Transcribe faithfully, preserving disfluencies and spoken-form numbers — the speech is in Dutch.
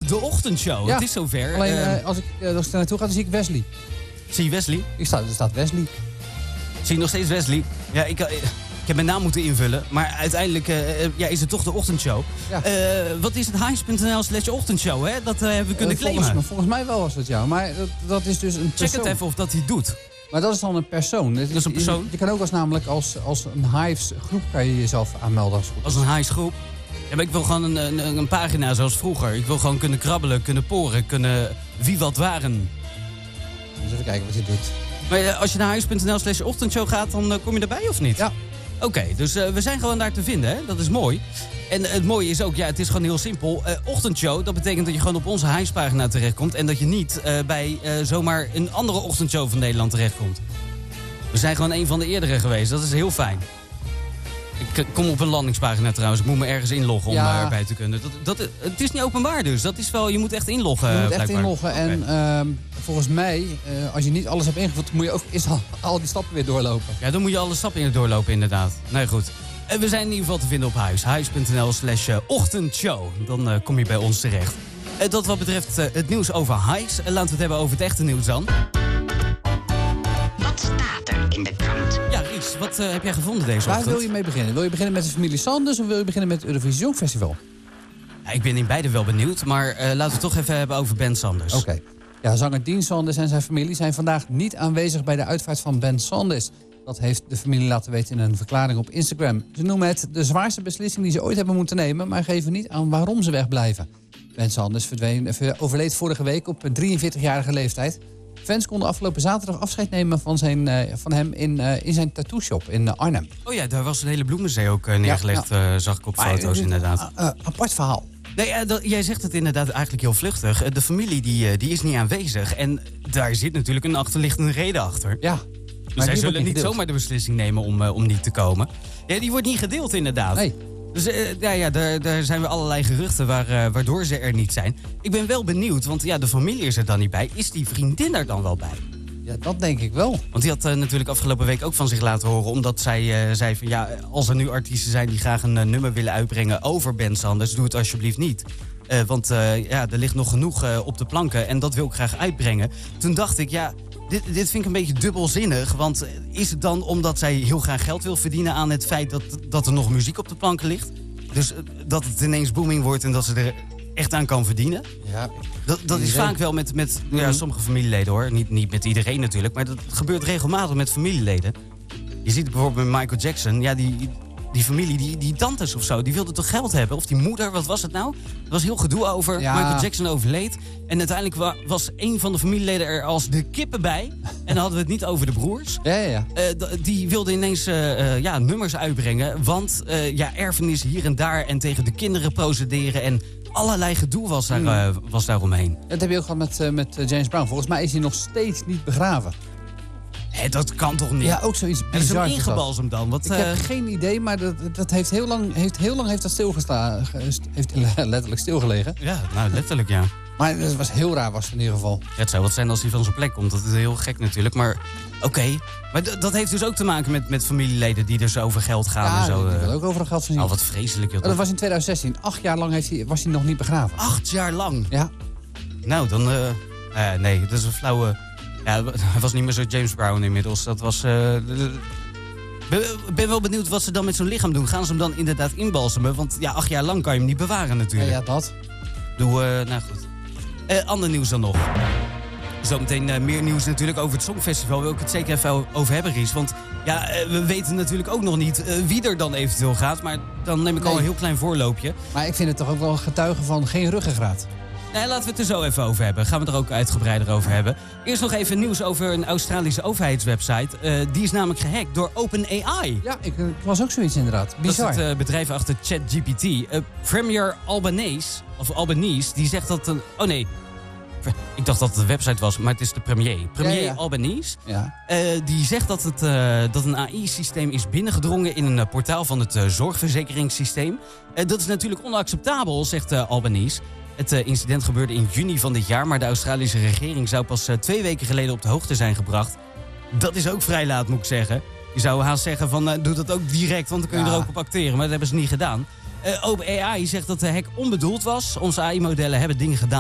de ochtendshow. Ja. Het is zover. Alleen Uh, uh, als ik uh, als ik er naartoe ga, dan zie ik Wesley. zie je Wesley? Ik sta, er staat Wesley. Zie je nog steeds Wesley? Ja, ik, ik heb mijn naam moeten invullen. Maar uiteindelijk uh, ja, is het toch de ochtendshow. Ja. Uh, wat is het? highs punt n l slash ochtendshow, hè? Dat uh, hebben we kunnen uh, claimen. Volgens, volgens mij wel was het, ja. Maar dat, dat is dus een persoon. Check het even of dat hij doet. Maar dat is dan een persoon. Dat is een persoon? Je, je kan ook als namelijk als, als een Hives groep kan je jezelf aanmelden. Als, als een highs groep. Ja, maar ik wil gewoon een, een, een pagina zoals vroeger. Ik wil gewoon kunnen krabbelen, kunnen poren, kunnen wie wat waren. Dus even kijken wat je doet. Maar uh, als je naar highs punt n l slash ochtendshow gaat, dan uh, kom je erbij of niet? Ja. Oké, okay, dus uh, we zijn gewoon daar te vinden, hè? Dat is mooi. En uh, het mooie is ook, ja, het is gewoon heel simpel. Uh, ochtendshow, dat betekent dat je gewoon op onze Hives-pagina terechtkomt. En dat je niet uh, bij uh, zomaar een andere ochtendshow van Nederland terechtkomt. We zijn gewoon een van de eerdere geweest, dat is heel fijn. Ik kom op een landingspagina trouwens. Ik moet me ergens inloggen om ja. erbij te kunnen. Dat, dat, het is niet openbaar dus. Dat is wel, je moet echt inloggen. Je moet blijkbaar. echt inloggen. Okay. En uh, volgens mij, uh, als je niet alles hebt ingevuld, moet je ook eerst al, al die stappen weer doorlopen. Ja, dan moet je alle stappen in doorlopen inderdaad. Nee, goed. En we zijn in ieder geval te vinden op Hives. hives punt n l slash ochtendshow. Dan uh, kom je bij ons terecht. Uh, dat wat betreft uh, het nieuws over Hives. Uh, laten we het hebben over het echte nieuws dan. Wat staat er in de krant? Ja, Ries, wat uh, heb jij gevonden deze Waar ochtend? wil je mee beginnen? Wil je beginnen met de familie Sanders of wil je beginnen met het Eurovisie Songfestival? Ja, ik ben in beide wel benieuwd, maar uh, laten we het toch even hebben over Ben Sanders. Oké. Okay. Ja, zanger Dean Sanders en zijn familie zijn vandaag niet aanwezig bij de uitvaart van Ben Sanders. Dat heeft de familie laten weten in een verklaring op Instagram. Ze noemen het de zwaarste beslissing die ze ooit hebben moeten nemen, maar geven niet aan waarom ze wegblijven. Ben Sanders verdween, overleed vorige week op drieënveertigjarige leeftijd. Fans konden afgelopen zaterdag afscheid nemen van, zijn, uh, van hem in, uh, in zijn tattoo-shop in uh, Arnhem. Oh ja, daar was een hele bloemenzee ook uh, neergelegd, ja, ja. Uh, zag ik op maar, foto's uh, inderdaad. Uh, uh, apart verhaal. Nee, uh, dat, jij zegt het inderdaad eigenlijk heel vluchtig. Uh, de familie die, uh, die is niet aanwezig. En daar zit natuurlijk een achterliggende reden achter. Ja. Dus zij zullen niet gedeeld. zomaar de beslissing nemen om, uh, om niet te komen. Ja, die wordt niet gedeeld inderdaad. Nee. Dus uh, ja, ja, daar, daar zijn we allerlei geruchten waar, uh, waardoor ze er niet zijn. Ik ben wel benieuwd, want ja, de familie is er dan niet bij. Is die vriendin er dan wel bij? Ja, dat denk ik wel. Want die had uh, natuurlijk afgelopen week ook van zich laten horen. Omdat zij uh, zei van ja, als er nu artiesten zijn die graag een uh, nummer willen uitbrengen over Ben Sanders, doe het alsjeblieft niet. Uh, want uh, ja, er ligt nog genoeg uh, op de planken en dat wil ik graag uitbrengen. Toen dacht ik, ja, dit, dit vind ik een beetje dubbelzinnig. Want is het dan omdat zij heel graag geld wil verdienen aan het feit dat, dat er nog muziek op de planken ligt? Dus uh, dat het ineens booming wordt en dat ze er echt aan kan verdienen? Ja, dat, dat is vaak wel met, met ja, mm. sommige familieleden hoor. Niet, niet met iedereen natuurlijk, maar dat gebeurt regelmatig met familieleden. Je ziet het bijvoorbeeld met Michael Jackson. Ja, die, die familie, die, die tantes of zo, die wilden toch geld hebben? Of die moeder, wat was het nou? Er was heel gedoe over. Ja. Michael Jackson overleed. En uiteindelijk wa- was een van de familieleden er als de kippen bij. En dan hadden we het niet over de broers. Ja, ja, ja. Uh, d- die wilden ineens uh, uh, ja, nummers uitbrengen. Want uh, ja, erfenis hier en daar en tegen de kinderen procederen. En allerlei gedoe was daar, uh, was daar omheen. Dat heb je ook gehad met, uh, met uh, James Brown. Volgens mij is hij nog steeds niet begraven. Hé, dat kan toch niet? Ja, ook zoiets bizar. En is hem ingebalsemd dan? Wat, ik uh... heb geen idee, maar dat, dat heeft heel lang heeft, heel lang heeft dat stilgestaan. Heeft letterlijk stilgelegen. Ja, nou letterlijk ja. Maar het was heel raar was het in ieder geval. Ja, het zou wat zijn als hij van zijn plek komt. Dat is heel gek natuurlijk. Maar oké. Okay. Maar d- dat heeft dus ook te maken met, met familieleden die dus over geld gaan. Ja, en zo. die wil ook over geld voorzien. Oh, wat vreselijk. Oh, dat was in twintig zestien. Acht jaar lang heeft hij, was hij nog niet begraven. Acht jaar lang? Ja. Nou, dan... Uh, uh, nee, dat is een flauwe... Ja, hij was niet meer zo James Brown inmiddels. Dat was... Uh, Ik ben wel benieuwd wat ze dan met zo'n lichaam doen. Gaan ze hem dan inderdaad inbalsemen? Want ja, acht jaar lang kan je hem niet bewaren natuurlijk. Ja, ja dat. Doe, uh, nou goed. Uh, ander nieuws dan nog. Zometeen uh, meer nieuws natuurlijk over het Songfestival. Wil ik het zeker even over hebben, Ries. Want ja, uh, we weten natuurlijk ook nog niet uh, wie er dan eventueel gaat. Maar dan neem ik nee. al een heel klein voorloopje. Maar ik vind het toch ook wel een getuige van geen ruggengraat. Nee, laten we het er zo even over hebben. Gaan we er ook uitgebreider over hebben. Eerst nog even nieuws over een Australische overheidswebsite. Uh, die is namelijk gehackt door OpenAI. Ja, ik, ik was ook zoiets inderdaad. Bizar. Dat is het uh, bedrijf achter ChatGPT. Uh, Premier Albanese, of Albanese, die zegt dat een... Oh nee, ik dacht dat het een website was, maar het is de premier. Premier ja, ja. Albanese, ja. uh, die zegt dat, het, uh, dat een A I-systeem is binnengedrongen in een uh, portaal van het uh, zorgverzekeringssysteem. Uh, dat is natuurlijk onacceptabel, zegt uh, Albanese. Het uh, incident gebeurde in juni van dit jaar, maar de Australische regering zou pas uh, twee weken geleden op de hoogte zijn gebracht. Dat is ook vrij laat, moet ik zeggen. Je zou haast zeggen van, uh, doe dat ook direct, want dan kun je ja. er ook op acteren. Maar dat hebben ze niet gedaan. Uh, OpenAI zegt dat de hack onbedoeld was. Onze A I-modellen hebben dingen gedaan